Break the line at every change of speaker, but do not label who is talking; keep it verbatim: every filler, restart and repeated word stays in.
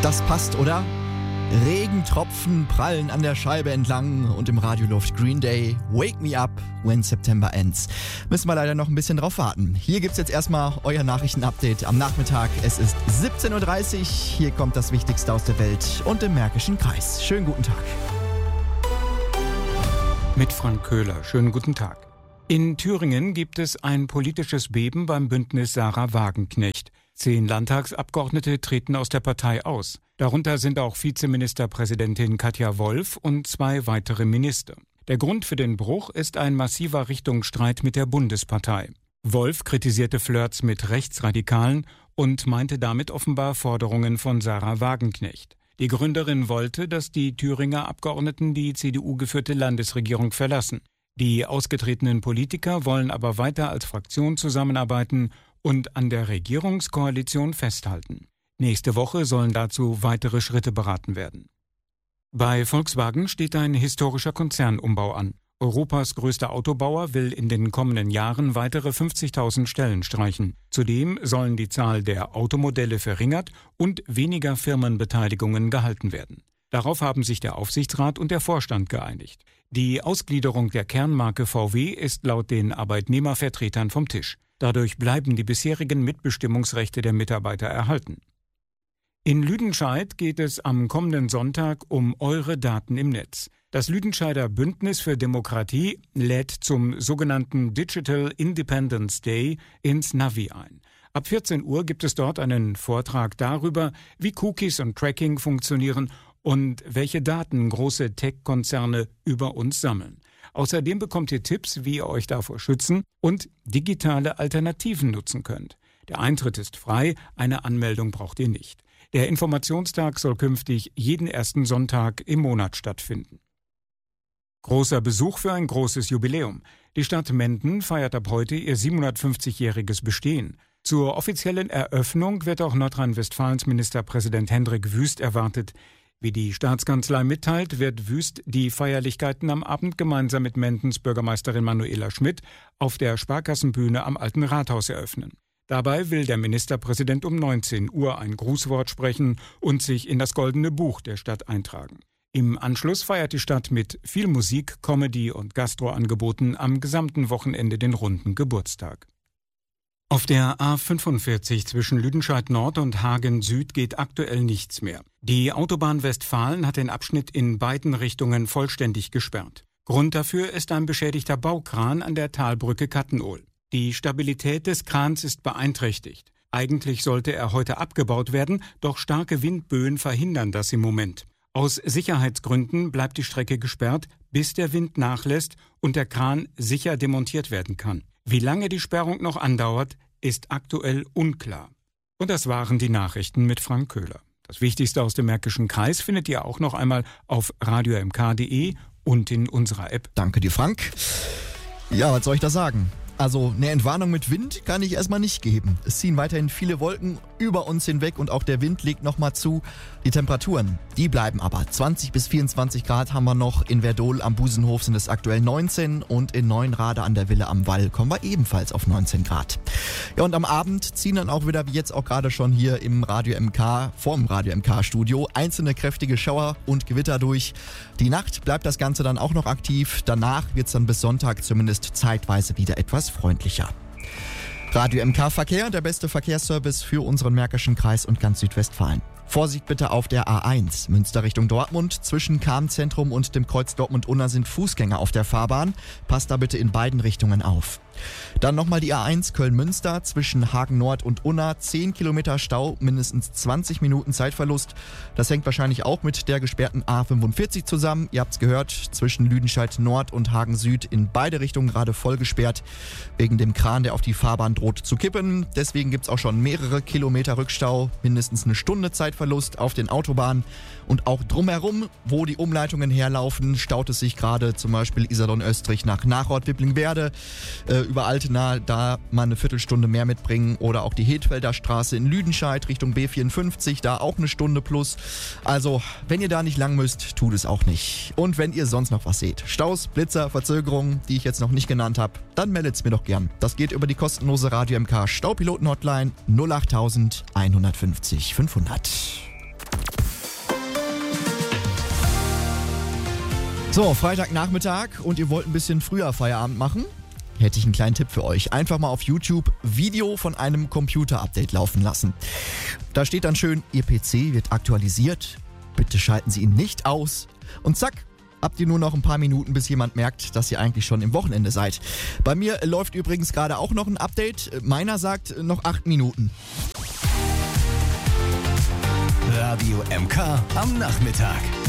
Das passt, oder? Regentropfen prallen an der Scheibe entlang und im Radio läuft Green Day, Wake Me Up When September Ends. Müssen wir leider noch ein bisschen drauf warten. Hier gibt's jetzt erstmal euer Nachrichtenupdate am Nachmittag. Es ist siebzehn Uhr dreißig, hier kommt das Wichtigste aus der Welt und dem Märkischen Kreis. Schönen guten Tag.
Mit Frank Köhler, schönen guten Tag. In Thüringen gibt es ein politisches Beben beim Bündnis Sarah Wagenknecht. Zehn Landtagsabgeordnete treten aus der Partei aus. Darunter sind auch Vizeministerpräsidentin Katja Wolf und zwei weitere Minister. Der Grund für den Bruch ist ein massiver Richtungsstreit mit der Bundespartei. Wolf kritisierte Flirts mit Rechtsradikalen und meinte damit offenbar Forderungen von Sarah Wagenknecht. Die Gründerin wollte, dass die Thüringer Abgeordneten die C D U-geführte Landesregierung verlassen. Die ausgetretenen Politiker wollen aber weiter als Fraktion zusammenarbeiten und an der Regierungskoalition festhalten. Nächste Woche sollen dazu weitere Schritte beraten werden. Bei Volkswagen steht ein historischer Konzernumbau an. Europas größter Autobauer will in den kommenden Jahren weitere fünfzigtausend Stellen streichen. Zudem sollen die Zahl der Automodelle verringert und weniger Firmenbeteiligungen gehalten werden. Darauf haben sich der Aufsichtsrat und der Vorstand geeinigt. Die Ausgliederung der Kernmarke V W ist laut den Arbeitnehmervertretern vom Tisch. Dadurch bleiben die bisherigen Mitbestimmungsrechte der Mitarbeiter erhalten. In Lüdenscheid geht es am kommenden Sonntag um eure Daten im Netz. Das Lüdenscheider Bündnis für Demokratie lädt zum sogenannten Digital Independence Day ins Navi ein. Ab vierzehn Uhr gibt es dort einen Vortrag darüber, wie Cookies und Tracking funktionieren und welche Daten große Tech-Konzerne über uns sammeln. Außerdem bekommt ihr Tipps, wie ihr euch davor schützen und digitale Alternativen nutzen könnt. Der Eintritt ist frei, eine Anmeldung braucht ihr nicht. Der Informationstag soll künftig jeden ersten Sonntag im Monat stattfinden. Großer Besuch für ein großes Jubiläum. Die Stadt Menden feiert ab heute ihr siebenhundertfünfzigjähriges Bestehen. Zur offiziellen Eröffnung wird auch Nordrhein-Westfalens Ministerpräsident Hendrik Wüst erwartet. Wie die Staatskanzlei mitteilt, wird Wüst die Feierlichkeiten am Abend gemeinsam mit Mendens Bürgermeisterin Manuela Schmidt auf der Sparkassenbühne am Alten Rathaus eröffnen. Dabei will der Ministerpräsident um neunzehn Uhr ein Grußwort sprechen und sich in das Goldene Buch der Stadt eintragen. Im Anschluss feiert die Stadt mit viel Musik, Comedy und Gastroangeboten am gesamten Wochenende den runden Geburtstag. Auf der A fünfundvierzig zwischen Lüdenscheid Nord und Hagen Süd geht aktuell nichts mehr. Die Autobahn Westfalen hat den Abschnitt in beiden Richtungen vollständig gesperrt. Grund dafür ist ein beschädigter Baukran an der Talbrücke Kattenohl. Die Stabilität des Krans ist beeinträchtigt. Eigentlich sollte er heute abgebaut werden, doch starke Windböen verhindern das im Moment. Aus Sicherheitsgründen bleibt die Strecke gesperrt, bis der Wind nachlässt und der Kran sicher demontiert werden kann. Wie lange die Sperrung noch andauert, ist aktuell unklar. Und das waren die Nachrichten mit Frank Köhler. Das Wichtigste aus dem Märkischen Kreis findet ihr auch noch einmal auf radio m k punkt d e und in unserer App.
Danke dir, Frank. Ja, was soll ich da sagen? Also eine Entwarnung mit Wind kann ich erstmal nicht geben. Es ziehen weiterhin viele Wolken über uns hinweg und auch der Wind legt nochmal zu. Die Temperaturen, die bleiben aber. zwanzig bis vierundzwanzig Grad haben wir noch. In Verdol am Busenhof sind es aktuell neunzehn und in Neuenrade an der Villa am Wall kommen wir ebenfalls auf neunzehn Grad. Ja, und am Abend ziehen dann auch wieder, wie jetzt auch gerade schon hier im Radio M K, vorm Radio M K Studio, einzelne kräftige Schauer und Gewitter durch. Die Nacht bleibt das Ganze dann auch noch aktiv. Danach wird es dann bis Sonntag zumindest zeitweise wieder etwas freundlicher. Radio M K Verkehr, der beste Verkehrsservice für unseren Märkischen Kreis und ganz Südwestfalen. Vorsicht bitte auf der A eins, Münster Richtung Dortmund. Zwischen Kahn-Zentrum und dem Kreuz Dortmund-Unna sind Fußgänger auf der Fahrbahn. Passt da bitte in beiden Richtungen auf. Dann nochmal die A eins Köln-Münster zwischen Hagen Nord und Unna. zehn Kilometer Stau, mindestens zwanzig Minuten Zeitverlust. Das hängt wahrscheinlich auch mit der gesperrten A fünfundvierzig zusammen. Ihr habt's gehört, zwischen Lüdenscheid Nord und Hagen Süd in beide Richtungen gerade voll gesperrt. Wegen dem Kran, der auf die Fahrbahn droht zu kippen. Deswegen gibt's auch schon mehrere Kilometer Rückstau. Mindestens eine Stunde Zeitverlust auf den Autobahnen. Und auch drumherum, wo die Umleitungen herlaufen, staut es sich gerade zum Beispiel Iserlohn-Österreich nach Nachort-Wipplingwerde. Äh, über Altena, da mal eine Viertelstunde mehr mitbringen. Oder auch die Hedfelder Straße in Lüdenscheid Richtung B vierundfünfzig, da auch eine Stunde plus. Also, wenn ihr da nicht lang müsst, tut es auch nicht. Und wenn ihr sonst noch was seht, Staus, Blitzer, Verzögerungen, die ich jetzt noch nicht genannt habe, dann meldet's mir doch gern. Das geht über die kostenlose Radio M K Staupiloten-Hotline null acht eins fünf null fünfzig fünfhundert. So, Freitagnachmittag und ihr wollt ein bisschen früher Feierabend machen? Hätte ich einen kleinen Tipp für euch. Einfach mal auf YouTube Video von einem Computer-Update laufen lassen. Da steht dann schön, Ihr P C wird aktualisiert. Bitte schalten Sie ihn nicht aus. Und zack, habt ihr nur noch ein paar Minuten, bis jemand merkt, dass ihr eigentlich schon im Wochenende seid. Bei mir läuft übrigens gerade auch noch ein Update. Meiner sagt noch acht Minuten.
Radio M K am Nachmittag.